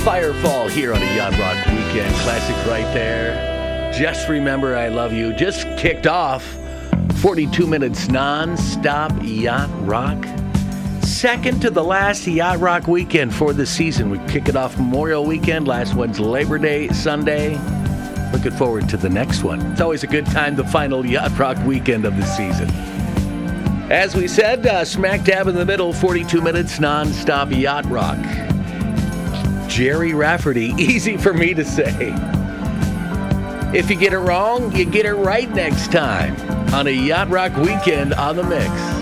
Firefall here on a Yacht Rock Weekend. Classic right there. Just Remember I Love You. Just kicked off 42 minutes non-stop Yacht Rock. Second to the last Yacht Rock Weekend for the season. We kick it off Memorial Weekend. Last one's Labor Day Sunday. Looking forward to the next one. It's always a good time, the final Yacht Rock Weekend of the season. As we said, smack dab in the middle, 42 minutes non-stop Yacht Rock. Jerry Rafferty, easy for me to say. If you get it wrong, you get it right next time on a Yacht Rock Weekend on the Mix.